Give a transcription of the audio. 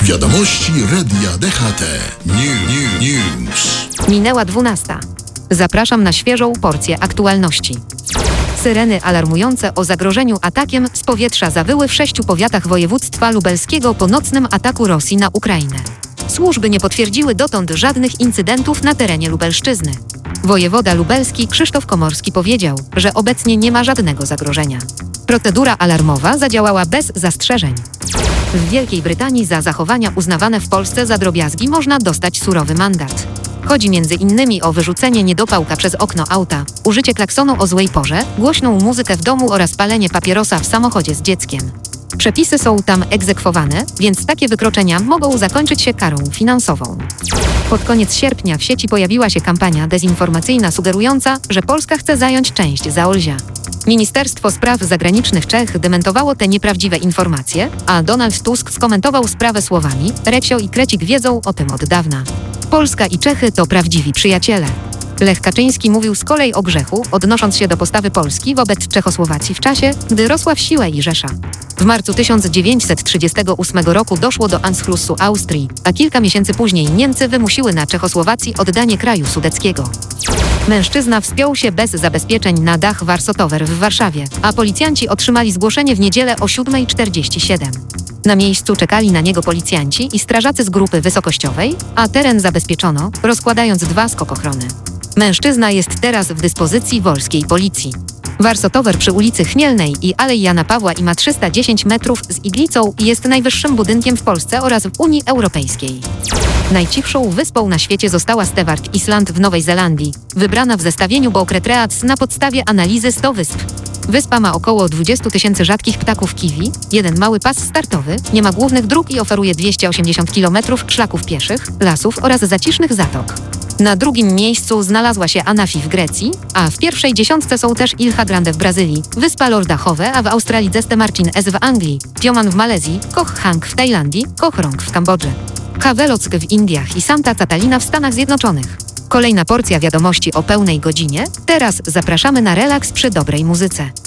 Wiadomości Radia DHT. News. Minęła 12. Zapraszam na świeżą porcję aktualności. Syreny alarmujące o zagrożeniu atakiem z powietrza zawyły w 6 powiatach województwa lubelskiego po nocnym ataku Rosji na Ukrainę. Służby nie potwierdziły dotąd żadnych incydentów na terenie Lubelszczyzny. Wojewoda lubelski Krzysztof Komorski powiedział, że obecnie nie ma żadnego zagrożenia. Procedura alarmowa zadziałała bez zastrzeżeń. W Wielkiej Brytanii za zachowania uznawane w Polsce za drobiazgi można dostać surowy mandat. Chodzi m.in. o wyrzucenie niedopałka przez okno auta, użycie klaksonu o złej porze, głośną muzykę w domu oraz palenie papierosa w samochodzie z dzieckiem. Przepisy są tam egzekwowane, więc takie wykroczenia mogą zakończyć się karą finansową. Pod koniec sierpnia w sieci pojawiła się kampania dezinformacyjna sugerująca, że Polska chce zająć część Zaolzia. Ministerstwo Spraw Zagranicznych Czech dementowało te nieprawdziwe informacje, a Donald Tusk skomentował sprawę słowami: Recio i Krecik wiedzą o tym od dawna. Polska i Czechy to prawdziwi przyjaciele. Lech Kaczyński mówił z kolei o grzechu, odnosząc się do postawy Polski wobec Czechosłowacji w czasie, gdy rosła w siłę i Rzesza. W marcu 1938 roku doszło do Anschlussu Austrii, a kilka miesięcy później Niemcy wymusiły na Czechosłowacji oddanie kraju sudeckiego. Mężczyzna wspiął się bez zabezpieczeń na dach Warso-Tower w Warszawie, a policjanci otrzymali zgłoszenie w niedzielę o 7:47. Na miejscu czekali na niego policjanci i strażacy z grupy wysokościowej, a teren zabezpieczono, rozkładając 2 skokochrony. Mężczyzna jest teraz w dyspozycji wolskiej policji. Warso-Tower przy ulicy Chmielnej i Alei Jana Pawła i ma 310 metrów z iglicą i jest najwyższym budynkiem w Polsce oraz w Unii Europejskiej. Najcichszą wyspą na świecie została Stewart Island w Nowej Zelandii, wybrana w zestawieniu Bouquet na podstawie analizy 100 wysp. Wyspa ma około 20 000 rzadkich ptaków kiwi, 1 mały pas startowy, nie ma głównych dróg i oferuje 280 km szlaków pieszych, lasów oraz zacisznych zatok. Na drugim miejscu znalazła się Anafi w Grecji, a w pierwszej dziesiątce są też Ilha Grande w Brazylii, wyspa Lorda Hove, a w Australii Zeste Martin S w Anglii, Tioman w Malezji, Koh Hang w Tajlandii, Koh Rong w Kambodży, Havelock w Indiach i Santa Catalina w Stanach Zjednoczonych. Kolejna porcja wiadomości o pełnej godzinie. Teraz zapraszamy na relaks przy dobrej muzyce.